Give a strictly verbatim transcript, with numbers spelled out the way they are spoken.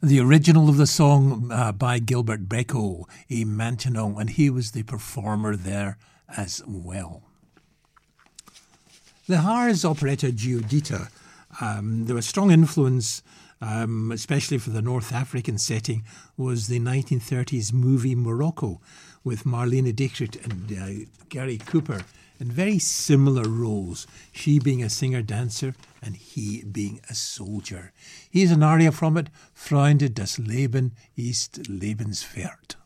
The original of the song uh, by Gilbert Bécaud, Et Maintenant, and he was the performer there as well. The Ars operetta Giudita, um, there was strong influence, um, especially for the North African setting, was the nineteen thirties movie Morocco with Marlene Dietrich and uh, Gary Cooper in very similar roles, she being a singer-dancer and he being a soldier. Here's an aria from it, Freunde, das Leben ist lebenswert.